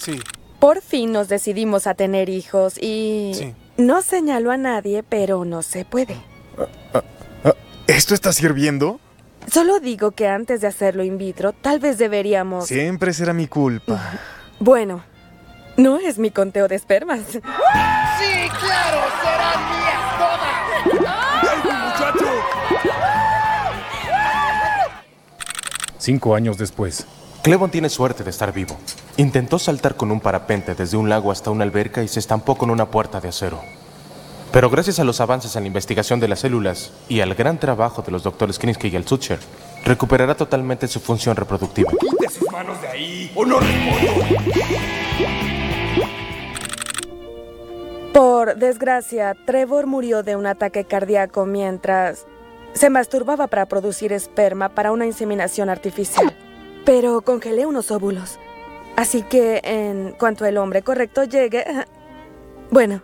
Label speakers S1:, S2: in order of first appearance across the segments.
S1: Sí.
S2: Por fin nos decidimos a tener hijos y...
S1: Sí.
S2: No señalo a nadie, pero no se puede.
S3: ¿Esto está sirviendo?
S2: Solo digo que antes de hacerlo in vitro, tal vez deberíamos...
S3: Siempre será mi culpa.
S2: Bueno, no es mi conteo de espermas.
S4: ¡Sí, claro! ¡Serán mías todas!
S3: ¡Ay, muchacho!
S5: 5 años después.
S6: Clevon tiene suerte de estar vivo. Intentó saltar con un parapente desde un lago hasta una alberca y se estampó con una puerta de acero. Pero gracias a los avances en la investigación de las células y al gran trabajo de los doctores Krinsky y Altucher, recuperará totalmente su función reproductiva.
S4: ¡Quite sus manos de ahí o no respondo!
S2: Por desgracia, Trevor murió de un ataque cardíaco mientras se masturbaba para producir esperma para una inseminación artificial. Pero congelé unos óvulos. Así que en cuanto el hombre correcto llegue... Bueno...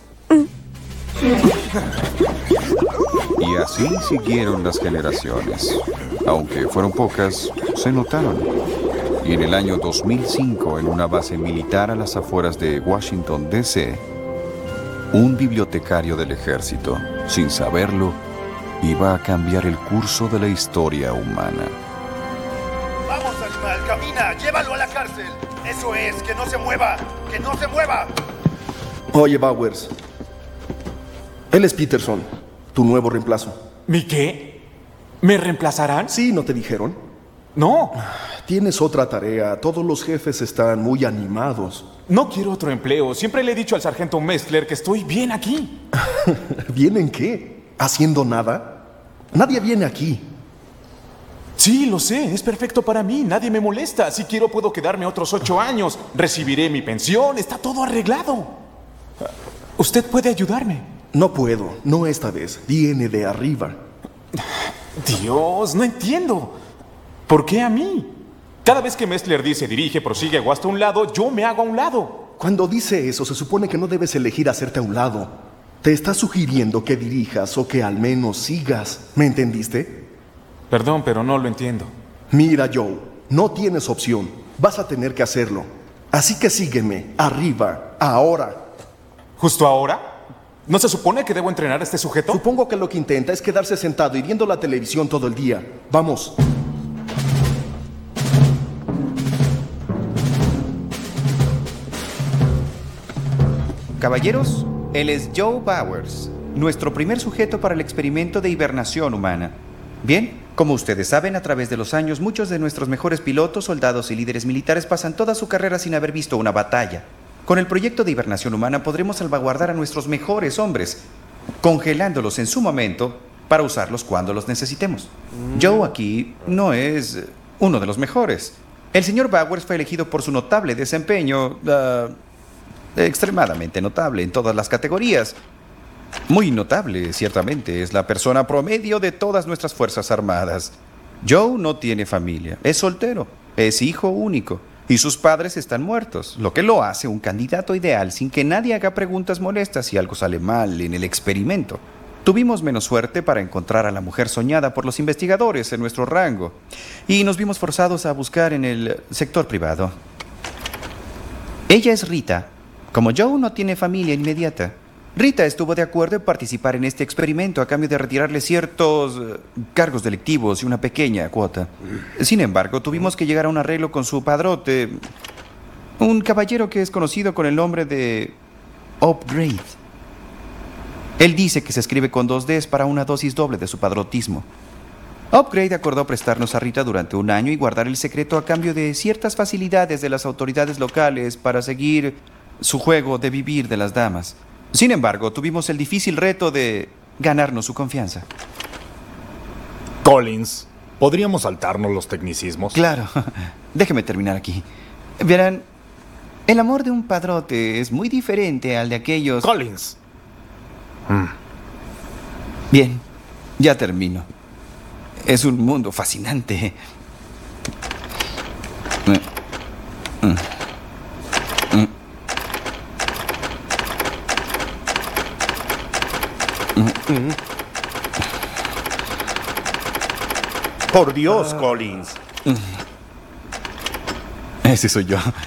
S7: Y así siguieron las generaciones. Aunque fueron pocas, se notaron. Y en el año 2005, en una base militar a las afueras de Washington, D.C., un bibliotecario del ejército, sin saberlo, iba a cambiar el curso de la historia humana.
S4: ¡Vamos, animal! ¡Camina! ¡Llévalo a la cárcel! ¡Eso es! ¡Que no se mueva! ¡Que no se mueva!
S8: Oye, Bowers. Él es Peterson, tu nuevo reemplazo.
S1: ¿Mi qué? ¿Me reemplazarán?
S8: Sí, ¿no te dijeron?
S1: No.
S8: Tienes otra tarea. Todos los jefes están muy animados.
S1: No quiero otro empleo. Siempre le he dicho al sargento Messler que estoy bien aquí.
S8: ¿Bien en qué? ¿Haciendo nada? Nadie viene aquí.
S1: Sí, lo sé. Es perfecto para mí. Nadie me molesta. Si quiero puedo quedarme otros 8 años. Recibiré mi pensión. Está todo arreglado. Usted puede ayudarme.
S8: No puedo. No esta vez. Viene de arriba.
S1: Dios, no entiendo. ¿Por qué a mí? Cada vez que Messler dice dirige, prosigue o hasta un lado, yo me hago a un lado.
S8: Cuando dice eso, se supone que no debes elegir hacerte a un lado. Te está sugiriendo que dirijas o que al menos sigas. ¿Me entendiste?
S1: Perdón, pero no lo entiendo.
S8: Mira, Joe, no tienes opción. Vas a tener que hacerlo. Así que sígueme, arriba, ahora.
S1: ¿Justo ahora? ¿No se supone que debo entrenar a este sujeto?
S8: Supongo que lo que intenta es quedarse sentado y viendo la televisión todo el día. Vamos.
S9: Caballeros, él es Joe Bowers, nuestro primer sujeto para el experimento de hibernación humana. Bien, como ustedes saben, a través de los años, muchos de nuestros mejores pilotos, soldados y líderes militares pasan toda su carrera sin haber visto una batalla. Con el proyecto de hibernación humana podremos salvaguardar a nuestros mejores hombres, congelándolos en su momento para usarlos cuando los necesitemos. Joe aquí no es uno de los mejores. El señor Bowers fue elegido por su notable desempeño, extremadamente notable en todas las categorías. Muy notable, ciertamente, es la persona promedio de todas nuestras fuerzas armadas. Joe no tiene familia, es soltero, es hijo único. Y sus padres están muertos, lo que lo hace un candidato ideal sin que nadie haga preguntas molestas si algo sale mal en el experimento. Tuvimos menos suerte para encontrar a la mujer soñada por los investigadores en nuestro rango y nos vimos forzados a buscar en el sector privado. Ella es Rita. Como Joe no tiene familia inmediata, Rita estuvo de acuerdo en participar en este experimento a cambio de retirarle ciertos cargos delictivos y una pequeña cuota. Sin embargo, tuvimos que llegar a un arreglo con su padrote, un caballero que es conocido con el nombre de Upgrade. Él dice que se escribe con 2 Ds para una dosis doble de su padrotismo. Upgrade acordó prestarnos a Rita durante un año y guardar el secreto a cambio de ciertas facilidades de las autoridades locales para seguir su juego de vivir de las damas. Sin embargo, tuvimos el difícil reto de ganarnos su confianza.
S5: Collins, ¿podríamos saltarnos los tecnicismos?
S9: Claro. Déjeme terminar aquí. Verán, el amor de un padrote es muy diferente al de aquellos...
S5: Collins.
S9: Bien, ya termino. Es un mundo fascinante.
S4: Por Dios, Collins.
S9: Ese soy yo.